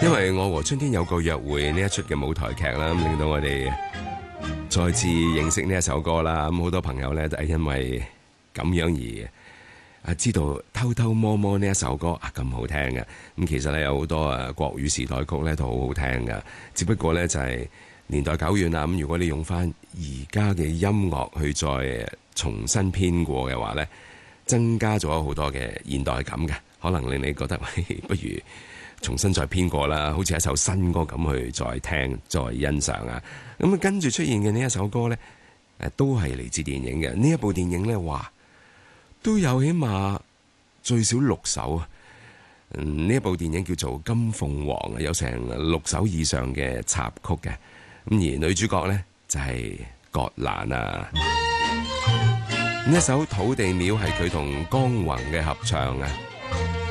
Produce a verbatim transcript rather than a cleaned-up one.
因為我和春天有個約會呢一出嘅舞台劇啦，咁令到我哋再次認識呢一首歌啦。咁好多朋友咧都係因為咁樣而啊知道偷偷摸摸呢一首歌啊咁好聽嘅。咁其實咧有好多啊國語時代曲咧都好好聽嘅，只不過咧就係年代久遠啦。咁如果你用翻而家嘅音樂去再重新編過嘅話咧，增加咗好多嘅現代感嘅，可能令你覺得喂，不如重新再編過啦，好似一首新歌咁去再聽再欣賞啊！咁啊，跟住出現嘅呢一首歌呢，誒都係嚟自電影嘅。呢一部電影呢，話都有起碼最少六首啊！嗯，呢一部電影叫做《金鳳凰》啊，有成六首以上嘅插曲嘅。咁而女主角呢，就係葛蘭啊！呢一首《土地廟》係佢同江宏嘅合唱啊！